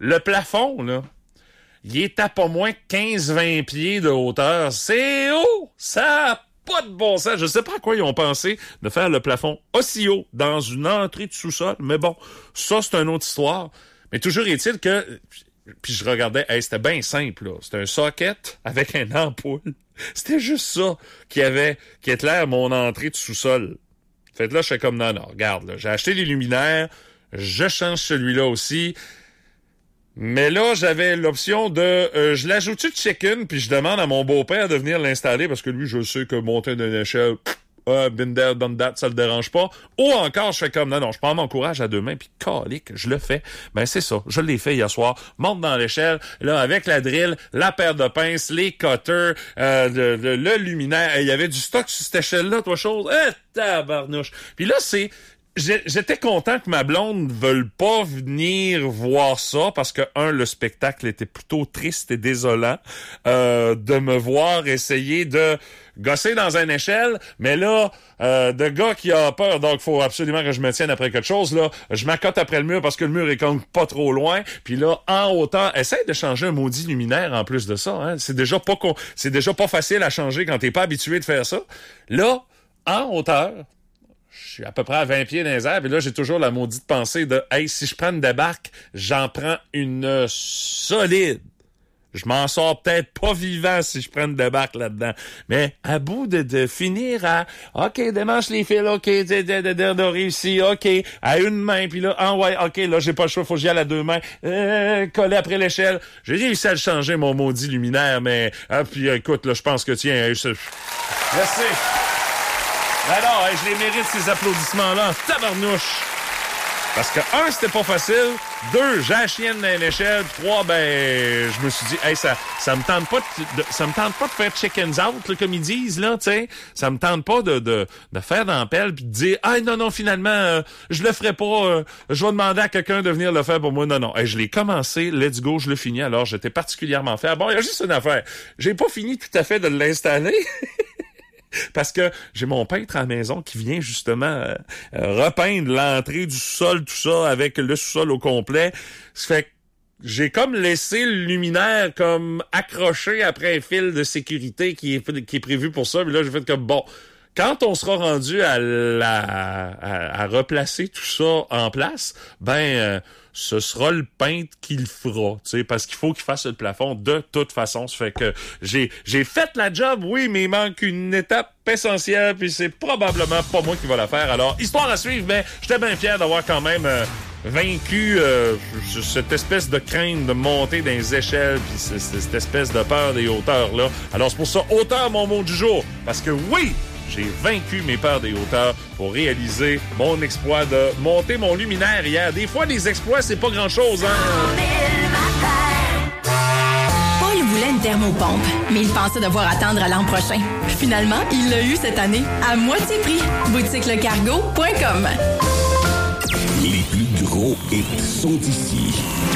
le plafond, là, il est à pas moins 15-20 pieds de hauteur. C'est haut! Ça a pas de bon sens. Je sais pas à quoi ils ont pensé de faire le plafond aussi haut dans une entrée de sous-sol. Mais bon, ça, c'est une autre histoire. Mais toujours est-il que... Puis je regardais, c'était bien simple, là. C'était un socket avec une ampoule. C'était juste ça qui éclaire mon entrée de sous-sol. Fait que là, je fais comme, non, regarde, là, j'ai acheté les luminaires, je change celui-là aussi. Mais là, j'avais l'option de... je l'ajoute de chicken, puis je demande à mon beau-père de venir l'installer, parce que lui, je sais que monter d'une échelle... been there, done that, ça le dérange pas. Ou encore, je fais comme, non, je prends mon courage à deux mains, puis calique, je le fais. Ben, c'est ça. Je l'ai fait hier soir. Monte dans l'échelle, là, avec la drill, la paire de pinces, les cutters, le luminaire. Il y avait du stock sur cette échelle-là, toi, chose. Tabarnouche. Puis là, j'étais content que ma blonde ne veuille pas venir voir ça parce que, le spectacle était plutôt triste et désolant de me voir essayer de gosser dans une échelle, mais là, de gars qui a peur, donc faut absolument que je me tienne après quelque chose, là, je m'accote après le mur parce que le mur est comme pas trop loin, puis là, en hauteur, essaye de changer un maudit luminaire en plus de ça, hein. C'est déjà pas facile à changer quand t'es pas habitué de faire ça. Là, en hauteur, je suis à peu près à 20 pieds dans les airs, puis là, j'ai toujours la maudite pensée de « Hey, si je prends une débarque, j'en prends une solide. Je m'en sors peut-être pas vivant si je prends une débarque là-dedans. » Mais à bout de finir à « OK, démanche les fils, OK, de réussir, OK, à une main, puis là, ouais, OK, là, j'ai pas le choix, faut que j'y aille à deux mains, coller après l'échelle. » J'ai réussi à le changer, mon maudit luminaire, mais... puis écoute, là, je pense que tiens... Merci. Alors, je les mérite, ces applaudissements-là, en tabarnouche. Parce que, c'était pas facile. 2, j'ai la chienne dans l'échelle. 3, je me suis dit, ça me tente pas de faire chickens out, là, comme ils disent, là, tu sais. Ça me tente pas de faire d'ampelle puis de dire, non, finalement, je le ferai pas, je vais demander à quelqu'un de venir le faire pour moi. Non. Je l'ai commencé, let's go, je l'ai fini. Alors, j'étais particulièrement fier. Bon, il y a juste une affaire. J'ai pas fini tout à fait de l'installer. Parce que j'ai mon peintre à la maison qui vient justement repeindre l'entrée du sous-sol, tout ça, avec le sous-sol au complet. Ça fait que j'ai comme laissé le luminaire comme accroché après un fil de sécurité qui est prévu pour ça. Puis là, j'ai fait comme, bon, quand on sera rendu à replacer tout ça en place, ce sera le peintre qui le fera, tu sais, parce qu'il faut qu'il fasse le plafond de toute façon. Ça fait que j'ai fait la job, oui, mais il manque une étape essentielle, puis c'est probablement pas moi qui va la faire. Alors, histoire à suivre, mais j'étais bien fier d'avoir quand même vaincu cette espèce de crainte de monter dans les échelles, puis cette espèce de peur des hauteurs-là. Alors, c'est pour ça, hauteur, mon mot du jour, parce que oui, j'ai vaincu mes peurs des hauteurs pour réaliser mon exploit de monter mon luminaire hier. Des fois, des exploits, c'est pas grand-chose, hein? Paul voulait une thermopompe, mais il pensait devoir attendre à l'an prochain. Finalement, il l'a eu cette année, à moitié prix. boutiquelecargo.com. Les plus gros hits sont ici.